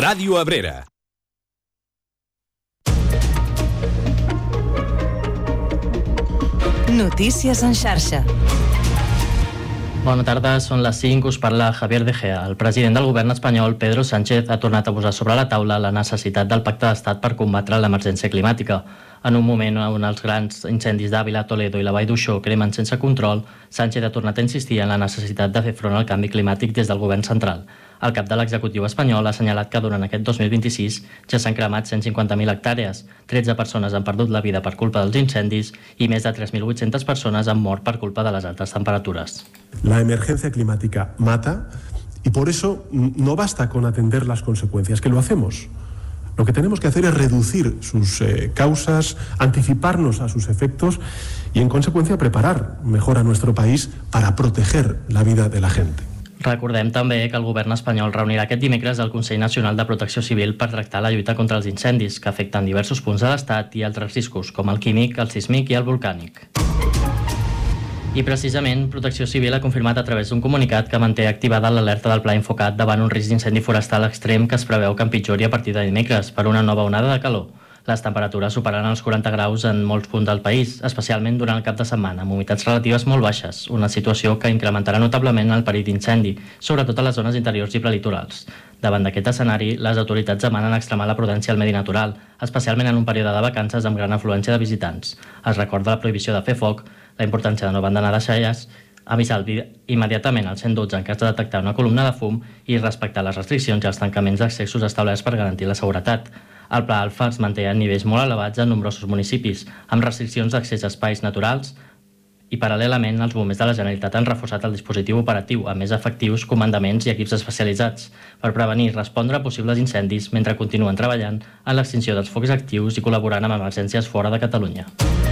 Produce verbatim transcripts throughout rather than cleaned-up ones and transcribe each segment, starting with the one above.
Ràdio Abrera. Notícies en xarxa. Bona tarda, són les cinc, us parla Javier De Gea. El president del govern espanyol, Pedro Sánchez, ha tornat a posar sobre la taula la necessitat del pacte d'estat per combatre l'emergència climàtica. En un moment on els grans incendis d'Àvila, Toledo i la Vall d'Uixó cremen sense control, Sánchez ha tornat a insistir en la necessitat de fer front al canvi climàtic des del govern central. El cap de l'executiu espanyol ha assenyalat que durant aquest dos mil vint-i-sis ja s'han cremat cent cinquanta mil hectàrees, tretze persones han perdut la vida per culpa dels incendis i més de tres mil vuit-centes persones han mort per culpa de les altes temperatures. La emergencia climática mata y por eso no basta con atender las consecuencias, que lo hacemos. Lo que tenemos que hacer es reducir sus eh, causas, anticiparnos a sus efectos y, en consecuencia, preparar mejor a nuestro país para proteger la vida de la gente. Recordem també que el govern espanyol reunirà aquest dimecres el Consell Nacional de Protecció Civil per tractar la lluita contra els incendis, que afecten diversos punts de l'Estat i altres riscos, com el químic, el sísmic i el volcànic. I precisament, Protecció Civil ha confirmat a través d'un comunicat que manté activada l'alerta del Pla Infocat davant un risc d'incendi forestal extrem que es preveu que empitjori a partir de dimecres per una nova onada de calor. Les temperatures superaran els quaranta graus en molts punts del país, especialment durant el cap de setmana, amb humitats relatives molt baixes, una situació que incrementarà notablement el perill d'incendi, sobretot a les zones interiors i prelitorals. Davant d'aquest escenari, les autoritats demanen extremar la prudència al medi natural, especialment en un període de vacances amb gran afluència de visitants. Es recorda la prohibició de fer foc, la importància de no abandonar deixalles, avisar immediatament al cent dotze en cas de detectar una columna de fum i respectar les restriccions i els tancaments d'accessos establerts per garantir la seguretat. El Pla Alfa es manté a nivells molt elevats en nombrosos municipis, amb restriccions d'accés a espais naturals i, paral·lelament, els bombers de la Generalitat han reforçat el dispositiu operatiu amb més efectius, comandaments i equips especialitzats per prevenir i respondre a possibles incendis mentre continuen treballant en l'extinció dels focs actius i col·laborant amb emergències fora de Catalunya.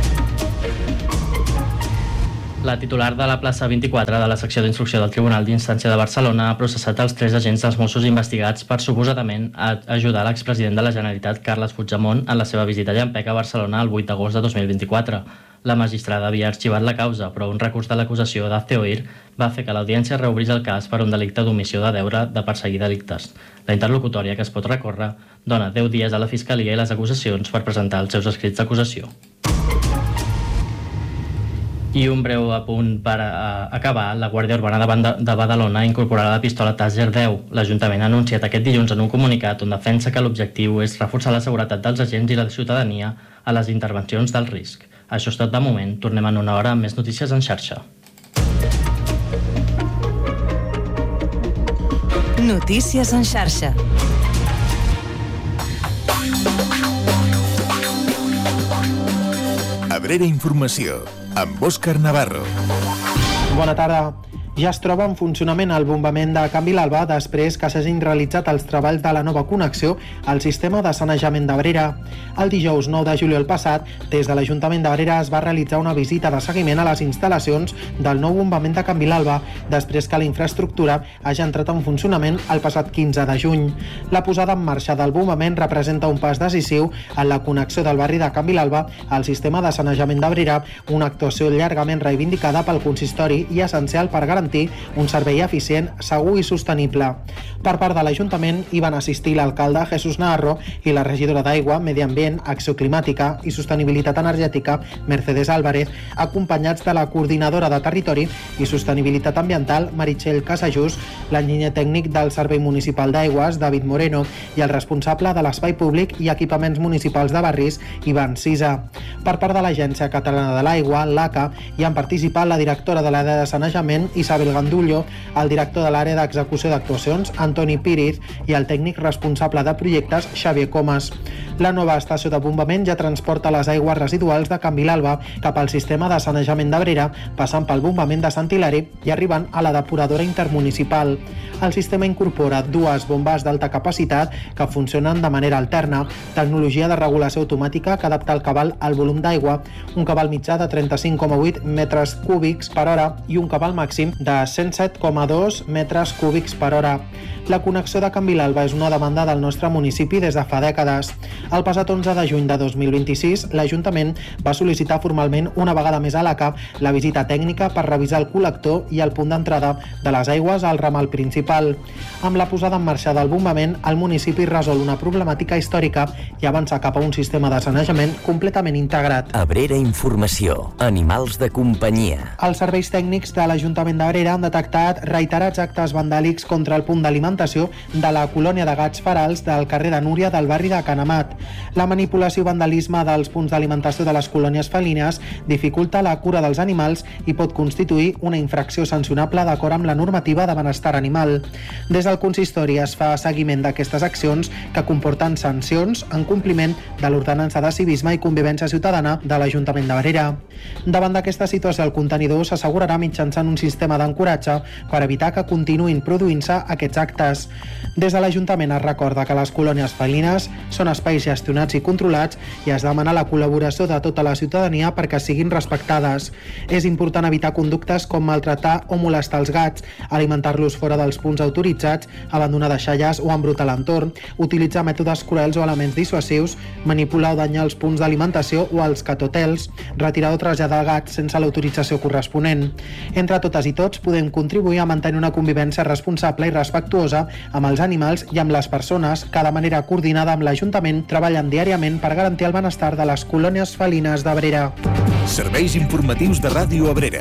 La titular de la plaça vint-i-quatre de la secció d'instrucció del Tribunal d'Instància de Barcelona ha processat els tres agents dels Mossos investigats per suposadament ajudar l'expresident de la Generalitat, Carles Puigdemont, en la seva visita a Llampec a Barcelona el vuit d'agost de dos mil vint-i-quatre. La magistrada havia arxivat la causa, però un recurs de l'acusació d'Azte Oír va fer que l'audiència reobrís el cas per un delicte d'omissió de deure de perseguir delictes. La interlocutòria que es pot recórrer dona deu dies a la Fiscalia i les acusacions per presentar els seus escrits d'acusació. I un breu apunt per acabar, la Guàrdia Urbana de Badalona incorporarà la pistola Taser deu. L'Ajuntament ha anunciat aquest dilluns en un comunicat on defensa que l'objectiu és reforçar la seguretat dels agents i la ciutadania a les intervencions del risc. Això és tot de moment. Tornem en una hora amb més notícies en xarxa. Notícies en xarxa. Abrera Informació, amb Òscar Navarro. Bona tarda. Ja es troba en funcionament el bombament de Can Vilalba després que s'hagin realitzat els treballs de la nova connexió al sistema de sanejament d'Abrera. El dijous nou de juliol passat, des de l'Ajuntament d'Abrera es va realitzar una visita de seguiment a les instal·lacions del nou bombament de Can Vilalba, després que la infraestructura hagi entrat en funcionament el passat quinze de juny. La posada en marxa del bombament representa un pas decisiu en la connexió del barri de Can Vilalba al sistema de sanejament d'Abrera, una actuació llargament reivindicada pel consistori i essencial per garantir un servei eficient, segur i sostenible. Per part de l'Ajuntament hi van assistir l'alcalde Jesús Navarro i la regidora d'Aigua, Medi Ambient, Acció Climàtica i Sostenibilitat Energètica, Mercedes Álvarez, acompanyats de la coordinadora de Territori i Sostenibilitat Ambiental, Meritxell Casajús, l'enginyer tècnic del Servei Municipal d'Aigües, David Moreno, i el responsable de l'Espai Públic i Equipaments Municipals de Barris, Ivan Sisa. Per part de l'Agència Catalana de l'Aigua, l'A C A, hi han participat la directora de l'àrea de sanejament, Isabel Gandullo, el director de l'àrea d'execució d'actuacions, Antoni Píriz, i el tècnic responsable de projectes, Xavier Comas. La nova estació de bombament ja transporta les aigües residuals de Can Vilalba cap al sistema de sanejament d'Abrera, passant pel bombament de Sant Hilari i arribant a la depuradora intermunicipal. El sistema incorpora dues bombes d'alta capacitat que funcionen de manera alterna, tecnologia de regulació automàtica que adapta el cabal al volum d'aigua, un cabal mitjà de trenta-cinc coma vuit metres cúbics per hora i un cabal màxim de cent set coma dos metres cúbics per hora. La connexió de Can Vilalba és una demanda del nostre municipi des de fa dècades. El passat onze de juny de dos mil vint-i-sis, l'Ajuntament va sol·licitar formalment una vegada més a l'A C A la visita tècnica per revisar el col·lector i el punt d'entrada de les aigües al ramal principal. Amb la posada en marxa del bombament, el municipi resol una problemàtica històrica i avança cap a un sistema de sanejament completament integrat. Abrera Informació. Animals de companyia. Els serveis tècnics de l'Ajuntament d'Abrera han detectat reiterats actes vandàlics contra el punt d'alimentació de la colònia de gats ferals del carrer de Núria del barri de Canamat. La manipulació i vandalisme dels punts d'alimentació de les colònies felines dificulta la cura dels animals i pot constituir una infracció sancionable d'acord amb la normativa de benestar animal. Des del consistori es fa seguiment d'aquestes accions que comporten sancions en compliment de l'ordenança de civisme i convivència ciutadana de l'Ajuntament d'Abrera. Davant d'aquesta situació, el contenidor s'assegurarà mitjançant un sistema d'ancoratge per evitar que continuïn produint-se aquests actes. Des de l'Ajuntament es recorda que les colònies felines són espais gestionats i controlats i es demana la col·laboració de tota la ciutadania perquè siguin respectades. És important evitar conductes com maltratar o molestar els gats, alimentar-los fora dels punts autoritzats, abandonar deixalles o embrutar l'entorn, utilitzar mètodes cruels o elements dissuasius, manipular o danyar els punts d'alimentació o els catotels, retirar o traslladar gats sense l'autorització corresponent. Entre totes i tots podem contribuir a mantenir una convivència responsable i respectuosa amb els animals i amb les persones que de manera coordinada amb l'Ajuntament treballen diàriament per garantir el benestar de les colònies felines d'Abrera. Serveis informatius de Ràdio Abrera.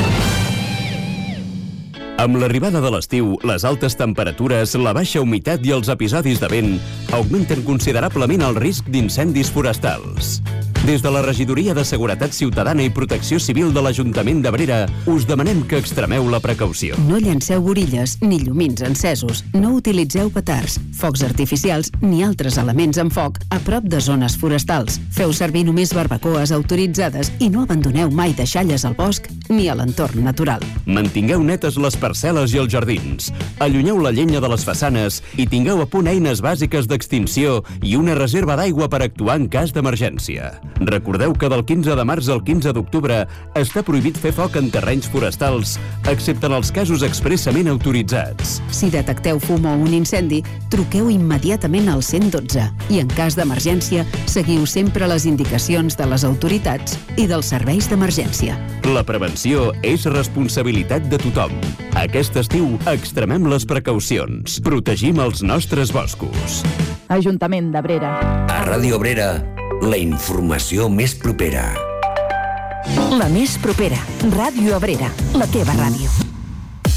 Amb l'arribada de l'estiu, les altes temperatures, la baixa humitat i els episodis de vent augmenten considerablement el risc d'incendis forestals. Des de la Regidoria de Seguretat Ciutadana i Protecció Civil de l'Ajuntament d'Abrera us demanem que extremeu la precaució. No llanceu borilles ni llumins encesos, no utilitzeu petards, focs artificials ni altres elements amb foc a prop de zones forestals. Feu servir només barbacoes autoritzades i no abandoneu mai deixalles al bosc ni a l'entorn natural. Mantingueu netes les parcel·les i els jardins. Allunyeu la llenya de les façanes i tingueu a punt eines bàsiques d'extinció i una reserva d'aigua per actuar en cas d'emergència. Recordeu que del quinze de març al quinze d'octubre està prohibit fer foc en terrenys forestals, excepte en els casos expressament autoritzats. Si detecteu fum o un incendi, truqueu immediatament al cent dotze i en cas d'emergència seguiu sempre les indicacions de les autoritats i dels serveis d'emergència. La prevenció és responsabilitat de tothom. Aquest estiu extremem les precaucions. Protegim els nostres boscos. Ajuntament d'Abrera. A Ràdio Abrera, la informació més propera. La més propera. Ràdio Abrera, la teva ràdio.